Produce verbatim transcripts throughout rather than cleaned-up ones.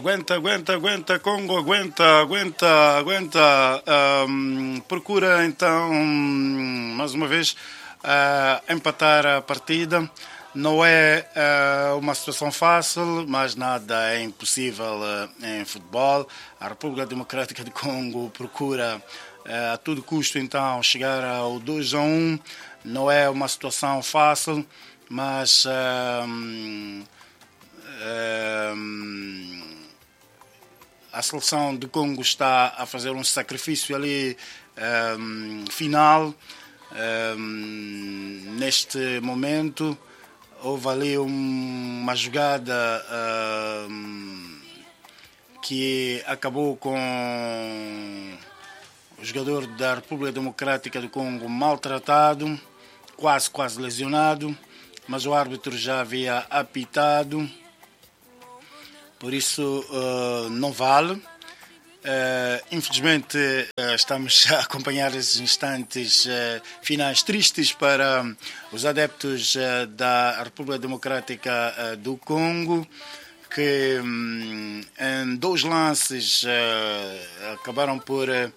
Aguenta, aguenta, aguenta, Congo, aguenta, aguenta, aguenta. Um, procura então, mais uma vez, uh, empatar a partida. Não é uh, uma situação fácil, mas nada é impossível uh, em futebol. A República Democrática do Congo procura uh, a todo custo então chegar ao dois a um. Não é uma situação fácil, mas uh, uh, a seleção do Congo está a fazer um sacrifício ali uh, final uh, neste momento. Houve ali um, uma jogada uh, que acabou com o jogador da República Democrática do Congo maltratado, quase, quase lesionado, mas o árbitro já havia apitado, por isso uh, não vale. Uh, infelizmente uh, estamos a acompanhar esses instantes uh, finais tristes para um, os adeptos uh, da República Democrática uh, do Congo, que um, em dois lances uh, acabaram por uh,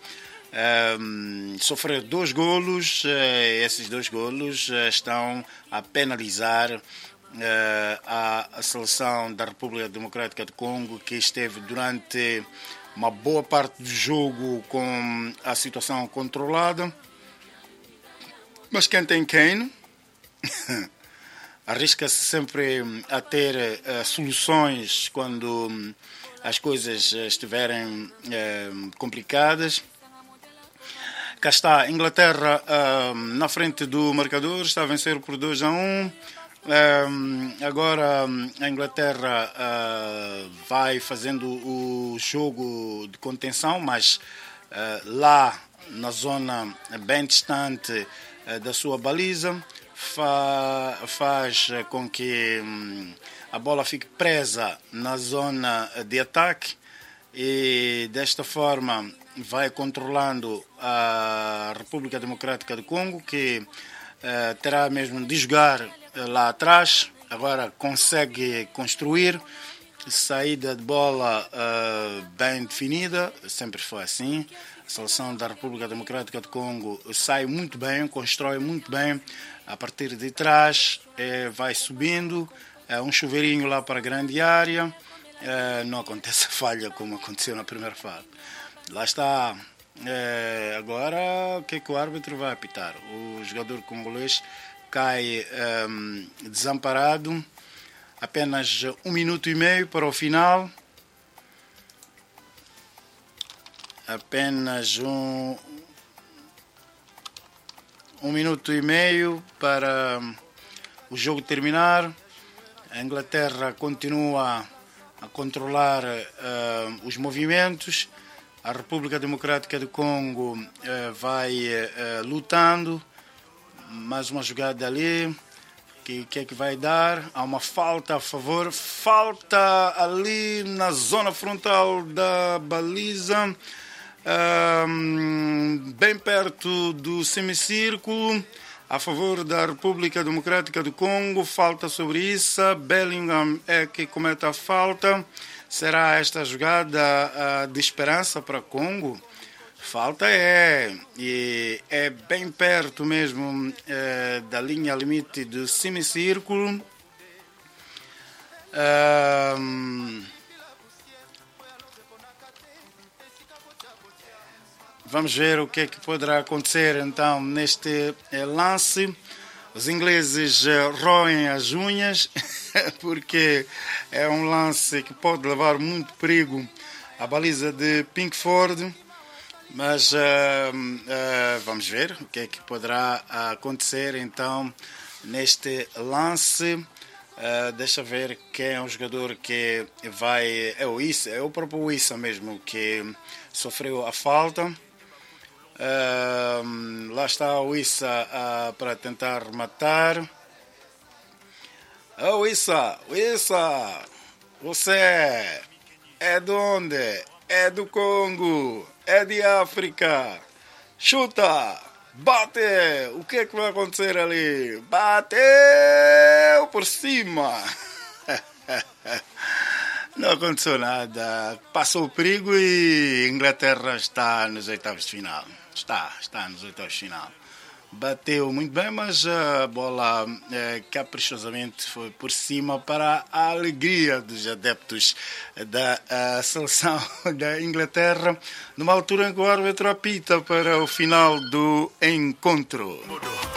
um, sofrer dois golos. Uh, esses dois golos uh, estão a penalizar uh, a, a seleção da República Democrática do Congo, que esteve durante uma boa parte do jogo com a situação controlada. Mas quem tem Kane arrisca-se sempre a ter uh, soluções quando um, as coisas estiverem uh, complicadas. Cá está, Inglaterra uh, na frente do marcador, está a vencer por dois a um. Um, agora a Inglaterra uh, vai fazendo o jogo de contenção, mas uh, lá na zona bem distante uh, da sua baliza, fa faz com que um, a bola fique presa na zona de ataque e desta forma vai controlando a República Democrática do Congo, que uh, terá mesmo de jogar lá atrás. Agora consegue construir saída de bola uh, bem definida, sempre foi assim. A seleção da República Democrática do Congo sai muito bem, constrói muito bem a partir de trás, eh, vai subindo, é um chuveirinho lá para a grande área, eh, não acontece falha como aconteceu na primeira fase. Lá está. Eh, agora o que é que o árbitro vai apitar? O jogador congolês cai um, desamparado. Apenas um minuto e meio para o final. Apenas um, um minuto e meio para o jogo terminar. A Inglaterra continua a controlar uh, os movimentos. A República Democrática do Congo uh, vai uh, lutando. Mais uma jogada ali, que que é que vai dar? Há uma falta a favor, falta ali na zona frontal da baliza, um, bem perto do semicírculo, a favor da República Democrática do Congo. Falta sobre isso, Bellingham é que comete a falta. Será esta jogada uh, de esperança para Congo? Falta é, e é bem perto mesmo é, da linha limite do semicírculo. Um, vamos ver o que é que poderá acontecer então neste é, lance. Os ingleses é, roem as unhas porque é um lance que pode levar muito perigo à baliza de Pickford. Mas uh, uh, vamos ver o que é que poderá acontecer então neste lance. Uh, deixa ver quem é o jogador que vai. É o Issa, é o próprio Issa mesmo que sofreu a falta. Uh, lá está o Issa uh, para tentar rematar. Oh, Issa, Issa, você é de onde? É do Congo. É de África. Chuta. Bate. O que é que vai acontecer ali? Bateu por cima. Não aconteceu nada. Passou o perigo e Inglaterra está nos oitavos de final. Está, está nos oitavos de final. Bateu muito bem, mas a bola eh, caprichosamente foi por cima para a alegria dos adeptos da a seleção da Inglaterra, numa altura em que o árbitro apita para o final do encontro.